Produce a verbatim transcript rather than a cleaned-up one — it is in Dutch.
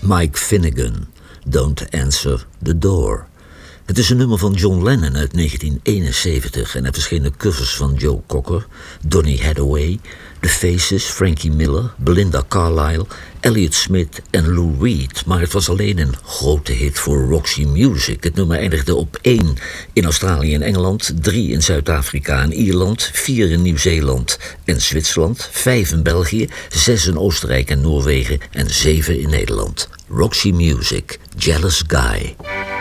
Mike Finnegan, Don't Answer the Door. Het is een nummer van John Lennon uit negentien eenenzeventig... en er verschenen covers van Joe Cocker, Donny Hathaway, The Faces, Frankie Miller, Belinda Carlisle, Elliott Smith en Lou Reed. Maar het was alleen een grote hit voor Roxy Music. Het nummer eindigde op één in Australië en Engeland, drie in Zuid-Afrika en Ierland, vier in Nieuw-Zeeland en Zwitserland, vijf in België, zes in Oostenrijk en Noorwegen en zeven in Nederland. Roxy Music, Jealous Guy.